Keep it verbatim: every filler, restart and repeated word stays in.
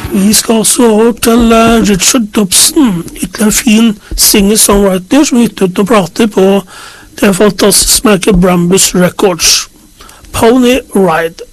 Vi skal også over til uh, Richard Dobson, ytterligere en fin singer-songwriter som gitt ut noen plater på det fantastiske merket Brambus Records. Pony Ride.